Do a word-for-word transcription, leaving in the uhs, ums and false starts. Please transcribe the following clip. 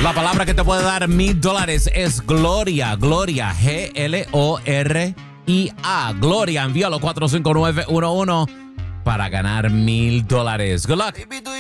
La palabra que te puede dar mil dólares es Gloria. Gloria, G L O R I A. Gloria, envíalo cuatro cinco nueve uno uno para ganar mil dólares. Good luck.